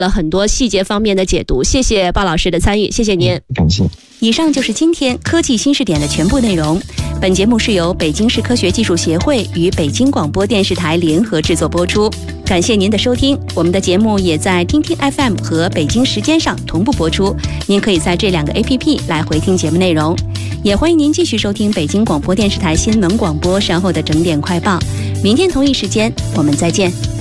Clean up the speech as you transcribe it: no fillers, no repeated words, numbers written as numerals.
了很多细节方面的解读。谢谢鲍老师的参与，谢谢您。 感谢。 以上就是今天科技新视点的全部内容。本节目是由北京市科学技术协会与北京广播电视台联合制作播出。感谢您的收听，我们的节目也在听听 FM 和北京时间上同步播出，您可以在这2个 APP 来回听节目内容。也欢迎您继续收听北京广播电视台新闻广播稍后的整点快报。明天同一时间我们再见。